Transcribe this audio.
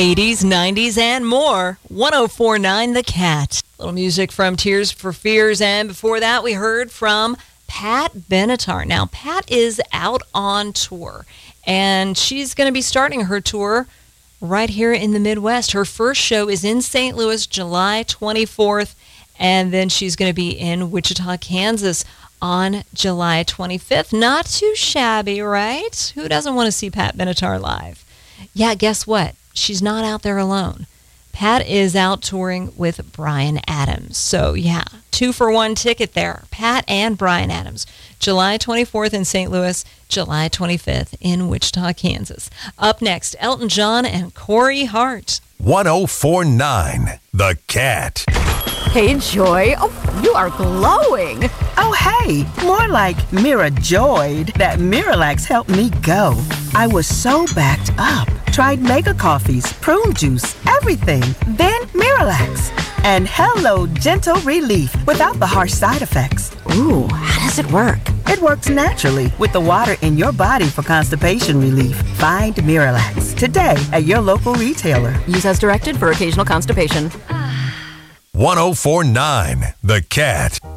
80s, 90s, and more. 104.9 The Cat. Little music from Tears for Fears, and before that we heard from Pat Benatar. Now, Pat is out on tour, and she's going to be starting her tour right here in the Midwest. Her first show is in St. Louis, July 24th, and then she's going to be in Wichita, Kansas on July 25th. Not too shabby, right? Who doesn't want to see Pat Benatar live? Yeah, guess what? She's not out there alone. Pat is out touring with Bryan Adams. So, yeah, 2-for-1 ticket there. Pat and Bryan Adams. July 24th in St. Louis, July 25th in Wichita, Kansas. Up next, Elton John and Corey Hart. 104.9 The Cat. Hey, Joy. Oh, you are glowing. Oh, hey. More like Mira joyed that Miralax helped me go. I was so backed up. Tried mega coffees, prune juice, everything. Then Miralax. And hello, gentle relief without the harsh side effects. Ooh, how does it work? It works naturally with the water in your body for constipation relief. Find Miralax today at your local retailer. Use as directed for occasional constipation. 104.9 The Cat.